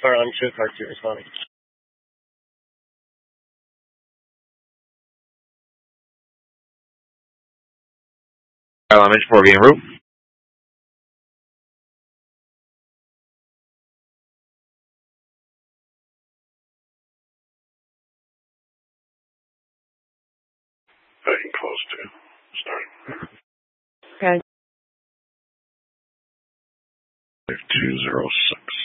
Fire on 2, car 2 responding. Element 4 being route. Heading close to starting. Okay. 206.